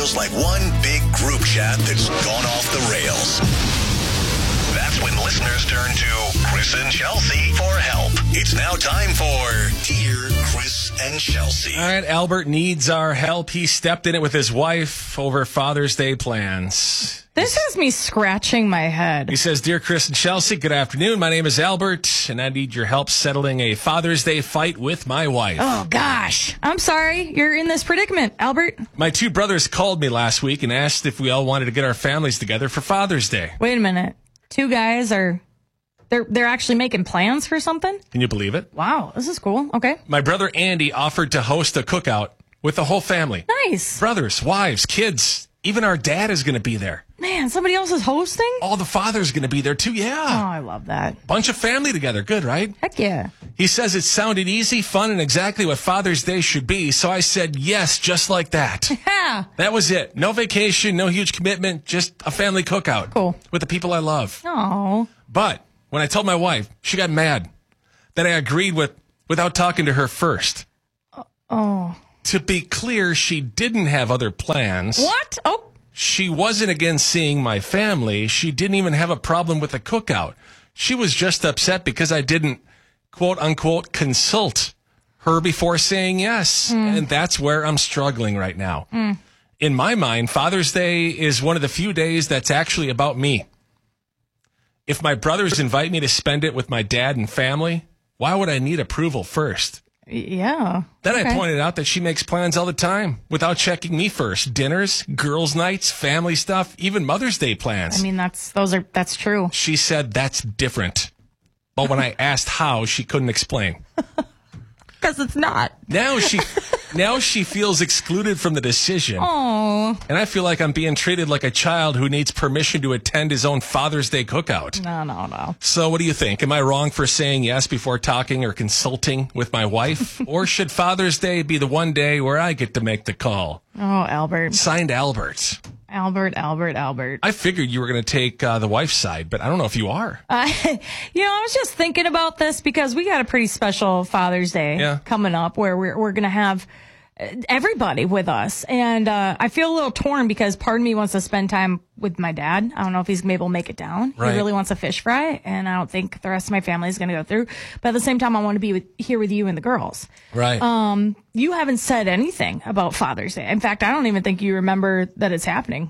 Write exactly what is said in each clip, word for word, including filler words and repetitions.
feels like one big group chat that's gone off the rails. That's when listeners turn to Chris and Chelsea for help. It's now time for Dear Chris and Chelsea. All right, Albert needs our help. He stepped in it with his wife over Father's Day plans. This has me scratching my head. He says, Dear Chris and Chelsea, good afternoon. My name is Albert, and I need your help settling a Father's Day fight with my wife. Oh, gosh. I'm sorry you're in this predicament, Albert. My two brothers called me last week and asked if we all wanted to get our families together for Father's Day. Wait a minute. Two guys are... They're they're actually making plans for something? Can you believe it? Wow, this is cool. Okay. My brother Andy offered to host a cookout with the whole family. Nice. Brothers, wives, kids. Even our dad is going to be there. Man, somebody else is hosting? All the fathers going to be there too, Oh, yeah. I love that. Bunch of family together. Good, right? Heck yeah. He says it sounded easy, fun, and exactly what Father's Day should be, so I said yes, just like that. Yeah. That was it. No vacation, no huge commitment, just a family cookout. Cool. With the people I love. Oh. But when I told my wife, she got mad that I agreed with without talking to her first. Oh. To be clear, she didn't have other plans. What? Oh. She wasn't against seeing my family. She didn't even have a problem with the cookout. She was just upset because I didn't, quote unquote, consult her before saying yes. Mm. And that's where I'm struggling right now. Mm. In my mind, Father's Day is one of the few days that's actually about me. If my brothers invite me to spend it with my dad and family, why would I need approval first? Yeah. Then okay. I pointed out that she makes plans all the time without checking me first. Dinners, girls' nights, family stuff, even Mother's Day plans. I mean, that's those are that's true. She said that's different. But when I asked how, she couldn't explain. Because it's not. Now she now she feels excluded from the decision. Oh. And I feel like I'm being treated like a child who needs permission to attend his own Father's Day cookout. No, no, no. So what do you think? Am I wrong for saying yes before talking or consulting with my wife? Or should Father's Day be the one day where I get to make the call? Oh, Albert. Signed, Albert. Albert, Albert, Albert. I figured you were going to take uh, the wife's side, but I don't know if you are. Uh, you know, I was just thinking about this because we got a pretty special Father's Day yeah. coming up where we're we're going to have everybody with us. And uh, I feel a little torn because part of me wants to spend time with my dad. I don't know if he's going to be able to make it down. Right. He really wants a fish fry, and I don't think the rest of my family is going to go through. But at the same time, I want to be with, here with you and the girls. Right. Um, you haven't said anything about Father's Day. In fact, I don't even think you remember that it's happening.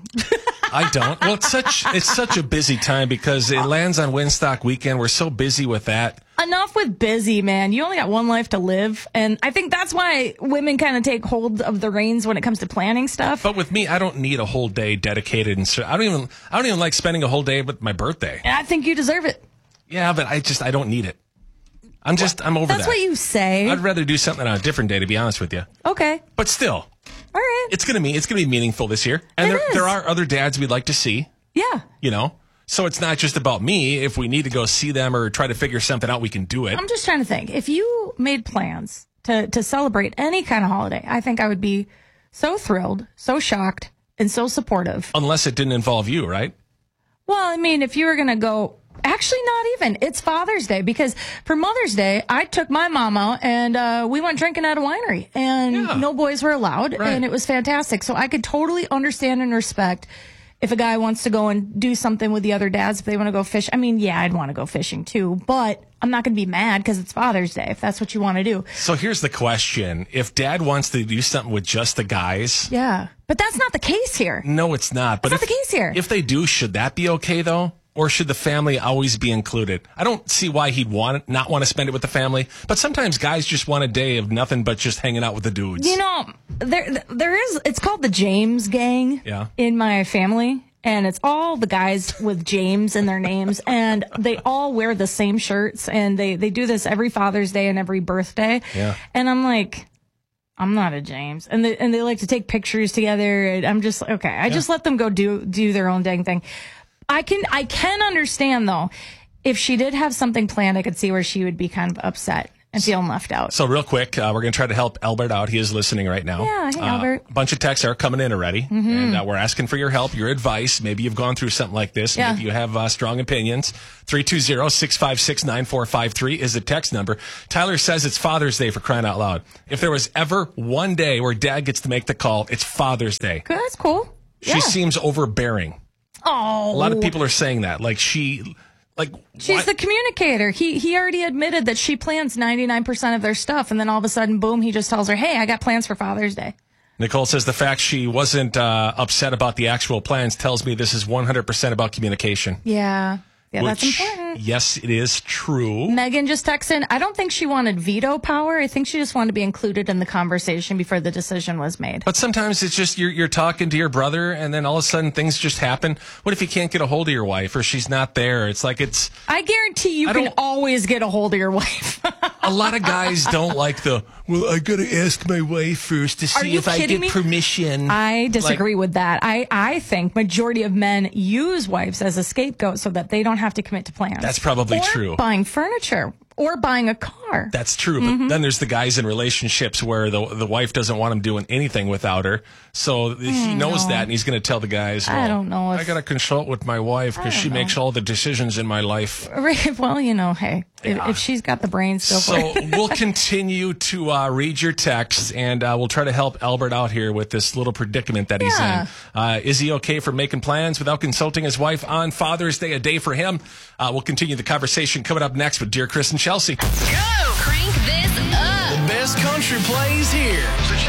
I don't. Well, it's such it's such a busy time because it lands on Winstock weekend. We're so busy with that. Enough with busy, man. You only got one life to live. And I think that's why women kind of take hold of the reins when it comes to planning stuff. But with me, I don't need a whole day dedicated. And so I don't even I don't even like spending a whole day with my birthday. And I think you deserve it. Yeah, but I just I don't need it. I'm just I'm over that's that. That's what you say. I'd rather do something on a different day, to be honest with you. Okay. But still. All right. It's gonna be it's gonna be meaningful this year. And it there is. there are other dads we'd like to see. Yeah. You know? So it's not just about me. If we need to go see them or try to figure something out, we can do it. I'm just trying to think. If you made plans to, to celebrate any kind of holiday, I think I would be so thrilled, so shocked, and so supportive. Unless it didn't involve you, right? Well, I mean, if you were going to go, actually not even. It's Father's Day because for Mother's Day, I took my mom out and uh, we went drinking at a winery and Yeah. no boys were allowed. Right. And it was fantastic. So I could totally understand and respect if a guy wants to go and do something with the other dads, if they want to go fish. I mean, yeah, I'd want to go fishing too, but I'm not going to be mad because it's Father's Day if that's what you want to do. So here's the question. If dad wants to do something with just the guys. Yeah. But that's not the case here. No, it's not. But That's if, not the case here. If they do, should that be okay though? Or should the family always be included? I don't see why he'd want not want to spend it with the family. But sometimes guys just want a day of nothing but just hanging out with the dudes. You know, there there is, it's called the James Gang Yeah. in my family. And it's all the guys with James in their names. And they all wear the same shirts. And they, they do this every Father's Day and every birthday. Yeah. And I'm like, I'm not a James. And they, and they like to take pictures together. And I'm just, okay, I Yeah. just let them go do do their own dang thing. I can I can understand, though, if she did have something planned, I could see where she would be kind of upset. and feeling left out. So real quick, uh, we're going to try to help Albert out. He is listening right now. Yeah, hey, uh, Albert. A bunch of texts are coming in already, mm-hmm. and uh, we're asking for your help, your advice. Maybe you've gone through something like this. Yeah. Maybe you have uh, strong opinions. three two zero, six five six, nine four five three is the text number. Tyler says it's Father's Day, for crying out loud. If there was ever one day where Dad gets to make the call, it's Father's Day. Good, that's cool. She Yeah. seems overbearing. Oh. A lot of people are saying that. Like she... Like She's why- the communicator. He he already admitted that she plans ninety-nine percent of their stuff, and then all of a sudden, boom, he just tells her, hey, I got plans for Father's Day. Nicole says the fact she wasn't uh, upset about the actual plans tells me this is one hundred percent about communication. Yeah. Yeah, Which, that's important. Yes, it is true. Megan just texted in, I don't think she wanted veto power. I think she just wanted to be included in the conversation before the decision was made. But sometimes it's just you're, you're talking to your brother and then all of a sudden things just happen. What if you can't get a hold of your wife or she's not there? It's like it's... I guarantee you I can don't- always get a hold of your wife. A lot of guys don't like the, well, I got to ask my wife first to Are see you if I kidding get me? permission. I disagree Like, with that. I, I think majority of men use wives as a scapegoat so that they don't have to commit to plans. That's probably or true. Buying furniture or buying a car. That's true, but Mm-hmm. then there's the guys in relationships where the the wife doesn't want him doing anything without her, so he knows that, and he's going to tell the guys, well, I don't know if- I got to consult with my wife because she makes all the decisions in my life. Right, well, you know, hey, if, if she's got the brains, go for So it. we'll continue to uh, read your texts, and uh, we'll try to help Albert out here with this little predicament that he's Yeah. in. Uh, is he okay for making plans without consulting his wife on Father's Day, a day for him? Uh, we'll continue the conversation coming up next with Dear Chris and Chelsea. Go! Crank this up. The best country plays here.